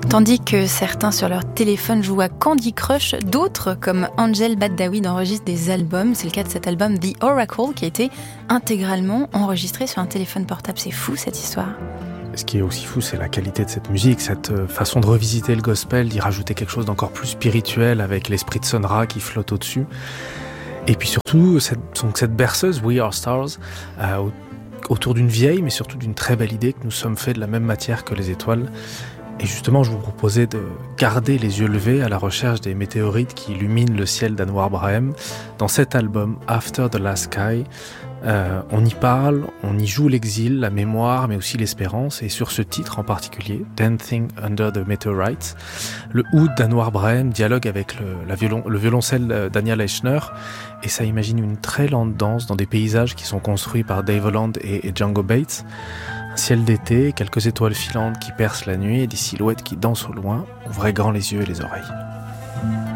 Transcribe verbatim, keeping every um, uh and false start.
Tandis que certains sur leur téléphone jouent à Candy Crush, d'autres, comme Angel Baddaoui, enregistrent des albums. C'est le cas de cet album The Oracle qui a été intégralement enregistré sur un téléphone portable. C'est fou cette histoire. Ce qui est aussi fou, c'est la qualité de cette musique, cette façon de revisiter le gospel, d'y rajouter quelque chose d'encore plus spirituel avec l'esprit de Sun Ra qui flotte au-dessus. Et puis surtout, cette, donc cette berceuse, We Are Stars, euh, autour d'une vieille, mais surtout d'une très belle idée que nous sommes faits de la même matière que les étoiles. Et justement, je vous proposais de garder les yeux levés à la recherche des météorites qui illuminent le ciel d'Anwar Brahim. Dans cet album, After the Last Sky, euh, on y parle, on y joue l'exil, la mémoire, mais aussi l'espérance. Et sur ce titre en particulier, Dancing Under the Meteorites, le oud d'Anwar Brahim dialogue avec le, la violon, le violoncelle Daniel Eichner. Et ça imagine une très lente danse dans des paysages qui sont construits par Dave Holland et, et Django Bates. Un ciel d'été, quelques étoiles filantes qui percent la nuit et des silhouettes qui dansent au loin. Ouvrez grand les yeux et les oreilles.